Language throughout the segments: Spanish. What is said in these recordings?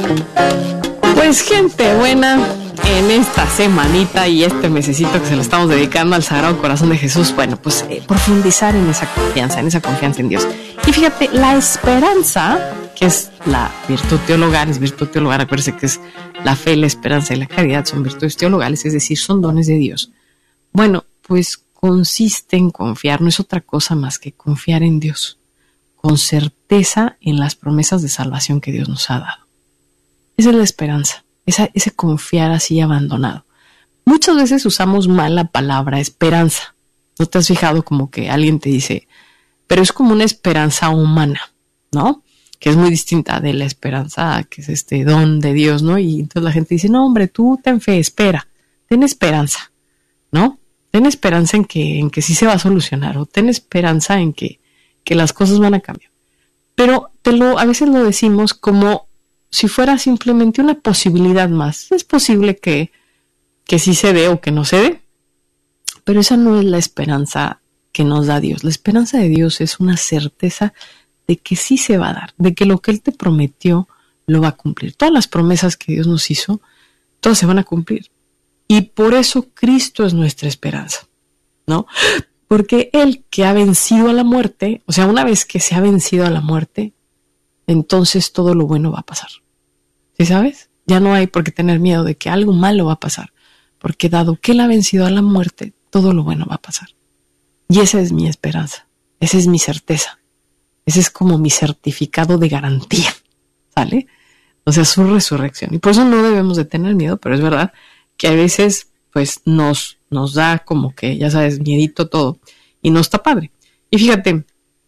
Pues gente buena, en esta semanita y este mesecito que se lo estamos dedicando al Sagrado Corazón de Jesús, bueno, pues profundizar en esa confianza en Dios. Y fíjate, la esperanza, que es la virtud teologal, acuérdense que es la fe, la esperanza y la caridad, son virtudes teologales, es decir, son dones de Dios. Bueno, pues consiste en confiar, no es otra cosa más que confiar en Dios, con certeza en las promesas de salvación que Dios nos ha dado. Esa es la esperanza, ese confiar así abandonado. Muchas veces usamos mal la palabra esperanza. ¿No te has fijado como que alguien te dice, pero es como una esperanza humana, ¿no? Que es muy distinta de la esperanza, que es este don de Dios, ¿no? Y entonces la gente dice, no, hombre, tú ten fe, ten esperanza, ¿no? Ten esperanza en que sí se va a solucionar, o ten esperanza en que las cosas van a cambiar. Pero a veces lo decimos como si fuera simplemente una posibilidad más. Es posible que sí se dé o que no se dé, pero esa no es la esperanza que nos da Dios. La esperanza de Dios es una certeza de que sí se va a dar, de que lo que Él te prometió lo va a cumplir. Todas las promesas que Dios nos hizo, todas se van a cumplir. Y por eso Cristo es nuestra esperanza, ¿no? Porque Él que ha vencido a la muerte, o sea, una vez que se ha vencido a la muerte, entonces todo lo bueno va a pasar. ¿Sí sabes? Ya no hay por qué tener miedo de que algo malo va a pasar, porque dado que Él ha vencido a la muerte, todo lo bueno va a pasar. Y esa es mi esperanza, esa es mi certeza, ese es como mi certificado de garantía, ¿sale? O sea, su resurrección. Y por eso no debemos de tener miedo, pero es verdad que a veces pues nos da como que, ya sabes, miedito todo, y no está padre. Y fíjate,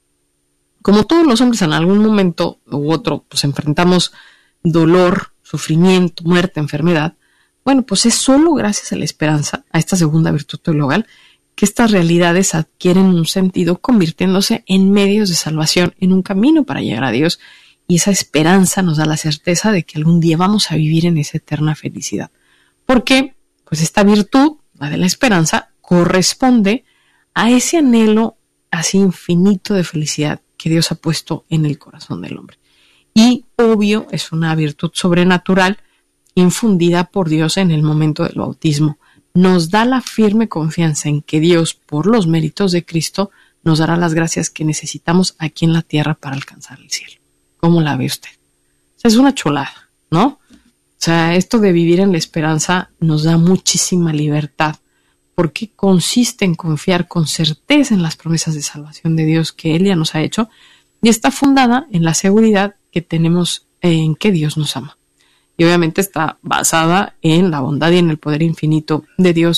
como todos los hombres en algún momento u otro, pues enfrentamos dolor, sufrimiento, muerte, enfermedad, bueno, pues es solo gracias a la esperanza, a esta segunda virtud teologal, que estas realidades adquieren un sentido convirtiéndose en medios de salvación, en un camino para llegar a Dios, y esa esperanza nos da la certeza de que algún día vamos a vivir en esa eterna felicidad. Porque, pues esta virtud, la de la esperanza, corresponde a ese anhelo así infinito de felicidad que Dios ha puesto en el corazón del hombre. Y obvio, es una virtud sobrenatural infundida por Dios en el momento del bautismo. Nos da la firme confianza en que Dios, por los méritos de Cristo, nos dará las gracias que necesitamos aquí en la tierra para alcanzar el cielo. ¿Cómo la ve usted? O sea, es una chulada, ¿no? O sea, esto de vivir en la esperanza nos da muchísima libertad, porque consiste en confiar con certeza en las promesas de salvación de Dios que Él ya nos ha hecho, y está fundada en la seguridad que tenemos en que Dios nos ama. Y obviamente está basada en la bondad y en el poder infinito de Dios